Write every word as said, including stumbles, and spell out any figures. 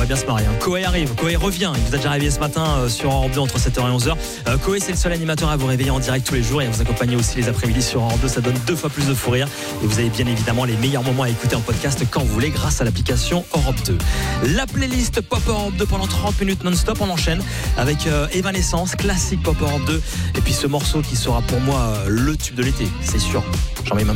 va bien se marrer. Hein. Koé arrive, Koé revient. Il vous a déjà réveillé ce matin euh, sur Europe deux entre sept heures et onze heures. Euh, Koé, c'est le seul animateur à vous réveiller en direct tous les jours et à vous accompagner aussi les après-midi sur Europe deux. Ça donne deux fois plus de fou rire. Et vous avez bien évidemment les meilleurs moments à écouter en podcast quand vous voulez grâce à l'application Europe deux. La playlist Pop Europe deux pendant trente minutes non-stop. On enchaîne avec euh, Evanescence, classique Pop Europe deux. Et puis ce morceau qui sera pour moi euh, le tube de l'été, c'est sûr. J'en mets ma